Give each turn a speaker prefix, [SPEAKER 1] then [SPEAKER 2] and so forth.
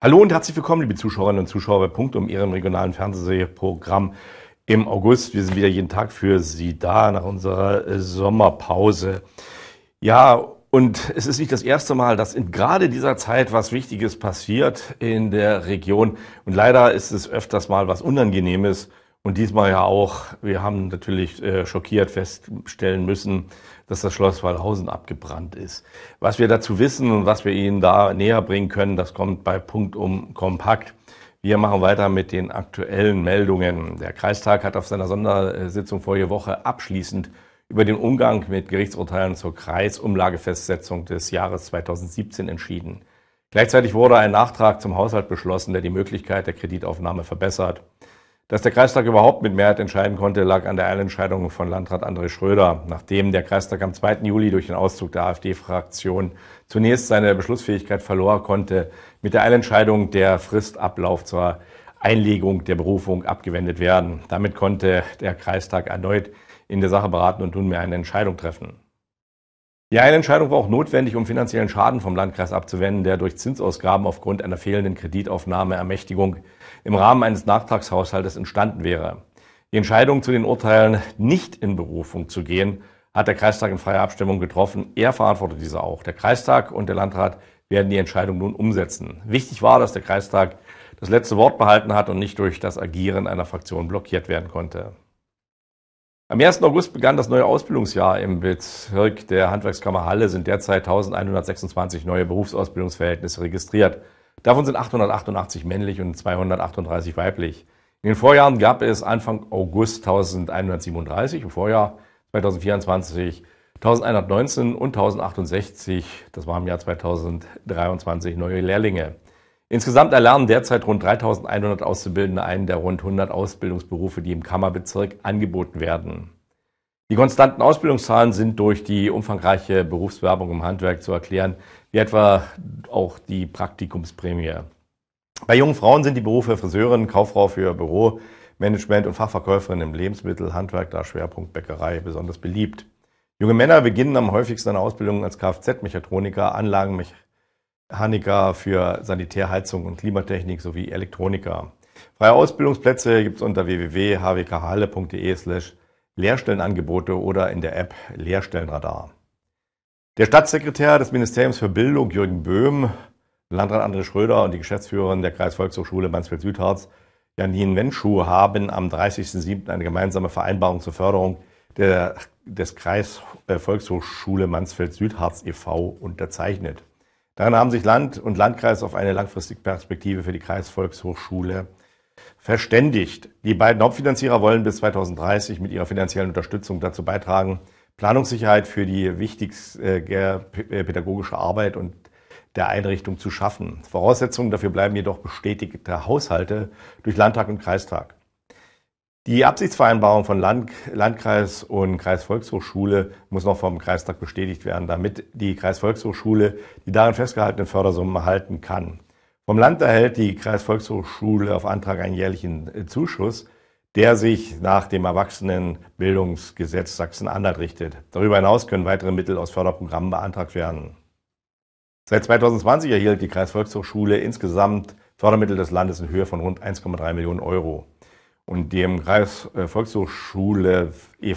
[SPEAKER 1] Hallo und herzlich willkommen, liebe Zuschauerinnen und Zuschauer bei Punkt, Ihrem regionalen Fernsehprogramm im August. Wir sind wieder jeden Tag für Sie da nach unserer Sommerpause. Ja, und es ist nicht das erste Mal, dass in gerade dieser Zeit was Wichtiges passiert in der Region. Und leider ist es öfters mal was Unangenehmes. Und diesmal ja auch. Wir haben natürlich schockiert feststellen müssen, dass das Schloss Wallhausen abgebrannt ist. Was wir dazu wissen und was wir Ihnen da näher bringen können, das kommt bei Punktum kompakt. Wir machen weiter mit den aktuellen Meldungen. Der Kreistag hat auf seiner Sondersitzung vorige Woche abschließend über den Umgang mit Gerichtsurteilen zur Kreisumlagefestsetzung des Jahres 2017 entschieden. Gleichzeitig wurde ein Nachtrag zum Haushalt beschlossen, der die Möglichkeit der Kreditaufnahme verbessert. Dass der Kreistag überhaupt mit Mehrheit entscheiden konnte, lag an der Eilentscheidung von Landrat André Schröder, nachdem der Kreistag am 2. Juli durch den Auszug der AfD-Fraktion zunächst seine Beschlussfähigkeit verlor, konnte mit der Eilentscheidung der Fristablauf zur Einlegung der Berufung abgewendet werden. Damit konnte der Kreistag erneut in der Sache beraten und nunmehr eine Entscheidung treffen. Die Eilentscheidung war auch notwendig, um finanziellen Schaden vom Landkreis abzuwenden, der durch Zinsausgaben aufgrund einer fehlenden Kreditaufnahmeermächtigung im Rahmen eines Nachtragshaushaltes entstanden wäre. Die Entscheidung zu den Urteilen, nicht in Berufung zu gehen, hat der Kreistag in freier Abstimmung getroffen. Er verantwortet diese auch. Der Kreistag und der Landrat werden die Entscheidung nun umsetzen. Wichtig war, dass der Kreistag das letzte Wort behalten hat und nicht durch das Agieren einer Fraktion blockiert werden konnte. Am 1. August begann das neue Ausbildungsjahr im Bezirk der Handwerkskammer Halle, sind derzeit 1126 neue Berufsausbildungsverhältnisse registriert. Davon sind 888 männlich und 238 weiblich. In den Vorjahren gab es Anfang August 1137, im Vorjahr 2024 1119 und 1068, das war im Jahr 2023, neue Lehrlinge. Insgesamt erlernen derzeit rund 3100 Auszubildende einen der rund 100 Ausbildungsberufe, die im Kammerbezirk angeboten werden. Die konstanten Ausbildungszahlen sind durch die umfangreiche Berufswerbung im Handwerk zu erklären, wie etwa auch die Praktikumsprämie. Bei jungen Frauen sind die Berufe Friseurin, Kauffrau für Büromanagement und Fachverkäuferin im Lebensmittelhandwerk, da Schwerpunkt Bäckerei, besonders beliebt. Junge Männer beginnen am häufigsten eine Ausbildung als Kfz-Mechatroniker, Anlagenmechaniker für Sanitär, Heizung und Klimatechnik sowie Elektroniker. Freie Ausbildungsplätze gibt es unter www.hwkhalle.de/Lehrstellenangebote oder in der App Lehrstellenradar. Der Staatssekretär des Ministeriums für Bildung, Jürgen Böhm, Landrat André Schröder und die Geschäftsführerin der Kreisvolkshochschule Mansfeld-Südharz, Janine Wenschuh, haben am 30.07. eine gemeinsame Vereinbarung zur Förderung des Kreisvolkshochschule Mansfeld-Südharz e.V. unterzeichnet. Darin haben sich Land und Landkreis auf eine langfristige Perspektive für die Kreisvolkshochschule verständigt. Die beiden Hauptfinanzierer wollen bis 2030 mit ihrer finanziellen Unterstützung dazu beitragen, Planungssicherheit für die wichtigste pädagogische Arbeit und der Einrichtung zu schaffen. Voraussetzungen dafür bleiben jedoch bestätigte Haushalte durch Landtag und Kreistag. Die Absichtsvereinbarung von Landkreis und Kreisvolkshochschule muss noch vom Kreistag bestätigt werden, damit die Kreisvolkshochschule die darin festgehaltenen Fördersummen erhalten kann. Vom Land erhält die Kreisvolkshochschule auf Antrag einen jährlichen Zuschuss, der sich nach dem Erwachsenenbildungsgesetz Sachsen-Anhalt richtet. Darüber hinaus können weitere Mittel aus Förderprogrammen beantragt werden. Seit 2020 erhielt die Kreisvolkshochschule insgesamt Fördermittel des Landes in Höhe von rund 1,3 Millionen Euro. Und dem Kreisvolkshochschule